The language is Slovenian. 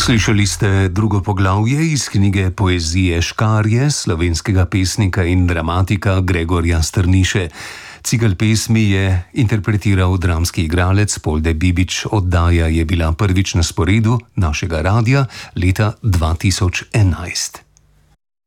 Slišali ste drugo poglavje iz knjige Poezije Škarje slovenskega pesnika in dramatika Gregorja Strniše. Cikel pesmi je interpretiral dramski igralec Polde Bibič. Oddaja je bila prvič na sporedu našega radia leta 2011.